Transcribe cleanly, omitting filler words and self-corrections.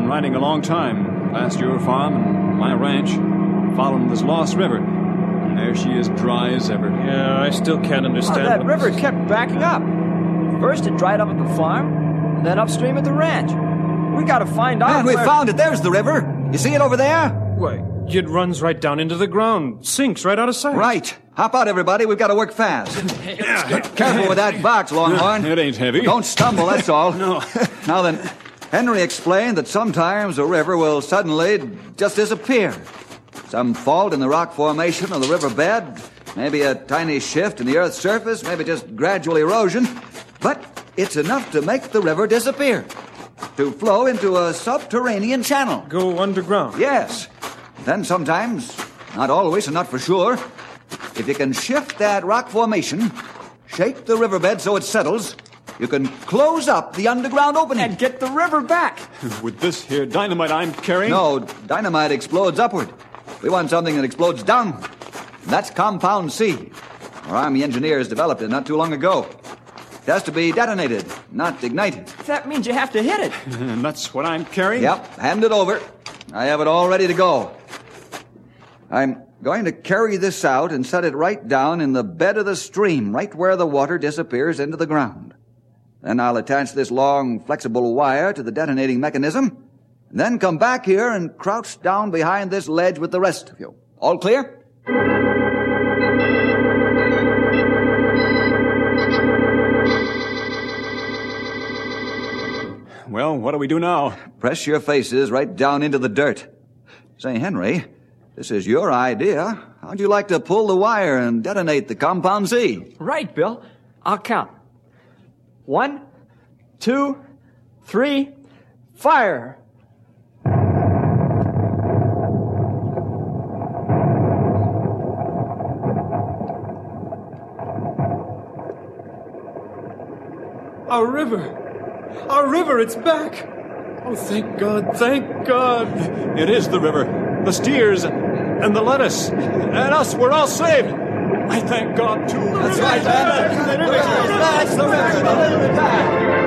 been riding a long time past your farm and my ranch, following this lost river. There she is, dry as ever. Yeah, I still can't understand. That river kept backing up. First it dried up at the farm, then upstream at the ranch. We gotta find out. Man, we found it. There's the river. You see it over there? Why, it runs right down into the ground. Sinks right out of sight. Right. Hop out, everybody. We've got to work fast. Careful with that box, Longhorn. It ain't heavy. Don't stumble, that's all. No. Now then, Henry explained that sometimes a river will suddenly just disappear. Some fault in the rock formation of the riverbed, maybe a tiny shift in the Earth's surface, maybe just gradual erosion. But it's enough to make the river disappear, to flow into a subterranean channel. Go underground. Yes. Then sometimes, not always and not for sure, if you can shift that rock formation, shake the riverbed so it settles, you can close up the underground opening. And get the river back. With this here dynamite I'm carrying? No, dynamite explodes upward. We want something that explodes downward. That's Compound C. Our Army engineers developed it not too long ago. It has to be detonated, not ignited. That means you have to hit it. And that's what I'm carrying? Yep, hand it over. I have it all ready to go. I'm going to carry this out and set it right down in the bed of the stream, right where the water disappears into the ground. Then I'll attach this long, flexible wire to the detonating mechanism, and then come back here and crouch down behind this ledge with the rest of you. All clear? Well, what do we do now? Press your faces right down into the dirt. Say, Henry, this is your idea. How'd you like to pull the wire and detonate the Compound Z? Right, Bill. I'll count. 1, 2, 3, fire! Our river! Our river, it's back! Oh, thank God, thank God! It is the river, the steers, and the lettuce, and us. We're all saved. I thank God, too. That's right, man. That's the river. The river's back.